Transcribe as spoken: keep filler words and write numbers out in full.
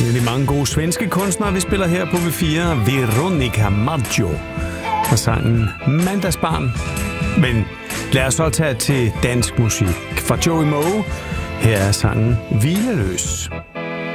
En af de mange gode svenske kunstnere, vi spiller her på V fire, Veronica Maggio, og sangen Mandagsbarn. Men lad os så tage til dansk musik. Fra Joey Moe, her er sangen Hvileløs.